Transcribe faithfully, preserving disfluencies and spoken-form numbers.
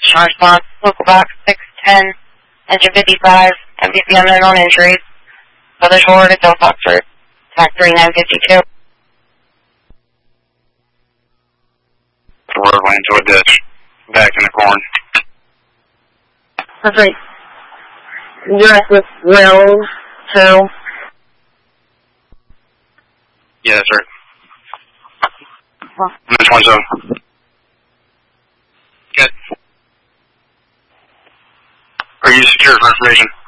dispatch response, local box six ten, engine fifty-five, M V C unknown on injuries. Other shore to South Oxford, tack three nine fifty-two. The road went into a ditch, back in the corn. That's right. U S with Will, two. Yeah, that's right. nine twenty-seven. Good. Are you secure for information?